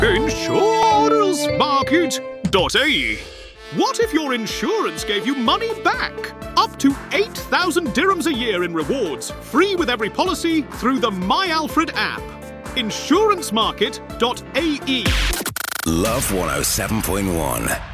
Insurancemarket.ae. What if your insurance gave you money back? Up to 8,000 dirhams a year in rewards, free with every policy through the My Alfred app. Insurancemarket.ae. Love 107.1.